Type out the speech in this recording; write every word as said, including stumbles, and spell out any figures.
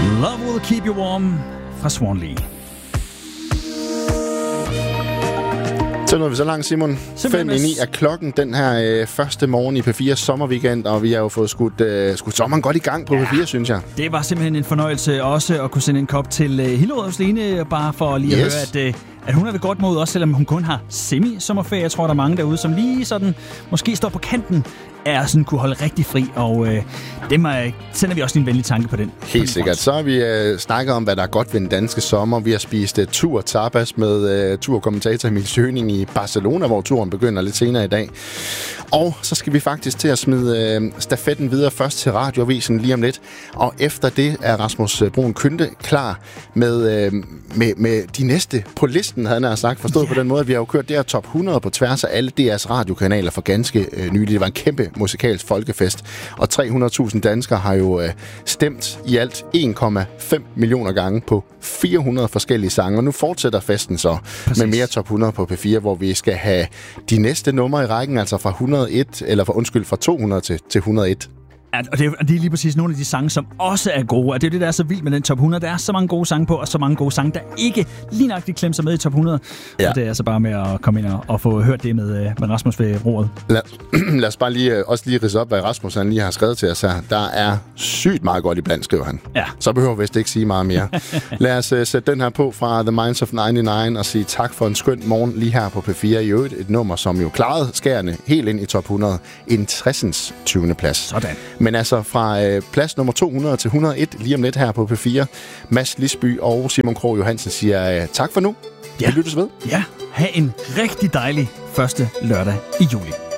Love Will Keep You Warm fra Swan Lee. Så nåede vi så langt, Simon. fem i ni er klokken den her øh, første morgen i P fire sommerweekend, og vi har jo fået skudt, øh, skudt sommeren godt i gang på ja, P fire, synes jeg. Det var simpelthen en fornøjelse også at kunne sende en kop til øh, Hillerød Østline, bare for lige yes. at høre, at, øh, at hun er ved godt mod, også selvom hun kun har semi-sommerferie. Jeg tror, der er mange derude, som lige sådan måske står på kanten af at sådan kunne holde rigtig fri, og øh, dem øh, sender vi også en venlig tanke på den. Helt sikkert. Så har vi øh, snakket om, hvad der er godt ved den danske sommer. Vi har spist uh, tur tapas med uh, turkommentator Emil Schøning i Barcelona, hvor turen begynder lidt senere i dag. Og så skal vi faktisk til at smide øh, stafetten videre først til Radioavisen lige om lidt. Og efter det er Rasmus Bruun Kynde klar med, øh, med, med de næste på listen, havde han sagt. Forstået yeah. på den måde, at vi har jo kørt det her top hundrede på tværs af alle D R's radiokanaler for ganske øh, nylig. Det var en kæmpe musikalsk folkefest. Og tre hundrede tusind danskere har jo øh, stemt i alt en komma fem millioner gange på fire hundrede forskellige sange. Og nu fortsætter festen så Præcis. med mere top hundrede på P fire, hvor vi skal have de næste numre i rækken, altså fra hundrede og et, eller for undskyld, fra to hundrede til, til hundrede og et. Ja, og det er, det er lige præcis nogle af de sange, som også er gode. Og det er det, der er så vildt med den top hundrede. Der er så mange gode sange på, og så mange gode sange, der ikke lige nok de klemmer sig med i top hundrede. Ja. Og det er altså bare med at komme ind og, og få hørt det med, med Rasmus ved roret. Lad, lad os bare lige, også lige ridse op, hvad Rasmus han lige har skrevet til os her. Der er sygt meget godt i blandt, skriver han. Ja. Så behøver vi vist ikke sige meget mere. Lad os uh, sætte den her på fra The Minds of nioghalvfems og sige tak for en skøn morgen lige her på P fire. I øvrigt et nummer, som jo klarede skærende helt ind i top hundrede. En tressens tyvende plads. Sådan. Men altså fra øh, plads nummer to hundrede til hundrede og et lige om lidt her på P fire. Mads Lisby og Simon Krog Johansen siger øh, tak for nu. Ja. Vi lyttes ved. Ja, ha' en rigtig dejlig første lørdag i juli.